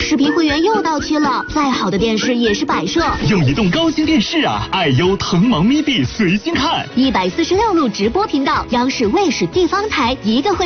视频会员又到期了，再好的电视也是摆设。 用移动高清电视啊，爱优腾芒咪币随心看， 146路直播频道，央视、卫视、地方台一个会。